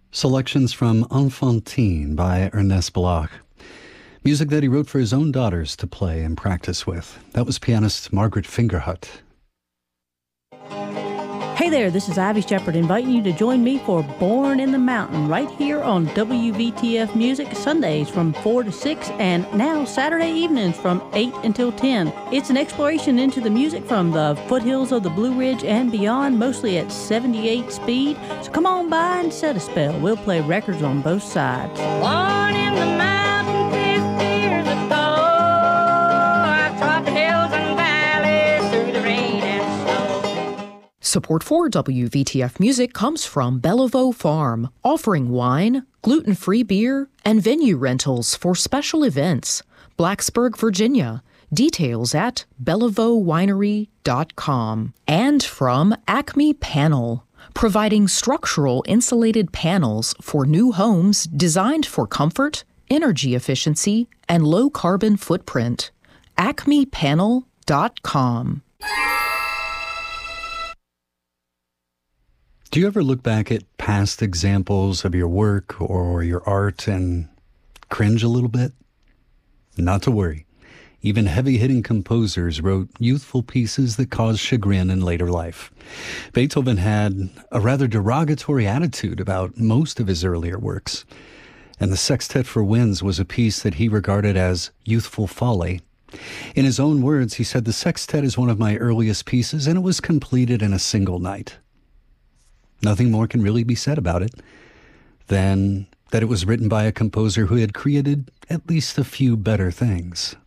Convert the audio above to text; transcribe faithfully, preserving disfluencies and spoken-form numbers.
Selections from Enfantine by Ernest Bloch. Music that he wrote for his own daughters to play and practice with. That was pianist Margaret Fingerhut. Hey there, this is Ivy Shepherd inviting you to join me for Born in the Mountain right here on W V T F Music, Sundays from four to six and now Saturday evenings from eight until ten. It's an exploration into the music from the foothills of the Blue Ridge and beyond, mostly at seventy-eight speed. So come on by and set a spell. We'll play records on both sides. Born in the mountain fifty years ago, I trod the hills and valleys through the rain and snow. Support for W V T F Music comes from Bellevaux Farm, offering wine, gluten-free beer, and venue rentals for special events. Blacksburg, Virginia. Details at bellevaux winery dot com. And from Acme Panel, providing structural insulated panels for new homes designed for comfort, energy efficiency, and low carbon footprint. acme panel dot com. Do you ever look back at past examples of your work or your art and cringe a little bit? Not to worry. Even heavy-hitting composers wrote youthful pieces that caused chagrin in later life. Beethoven had a rather derogatory attitude about most of his earlier works, and the Sextet for Winds was a piece that he regarded as youthful folly. In his own words, he said, "The sextet is one of my earliest pieces, and it was completed in a single night." Nothing more can really be said about it than that it was written by a composer who had created at least a few better things.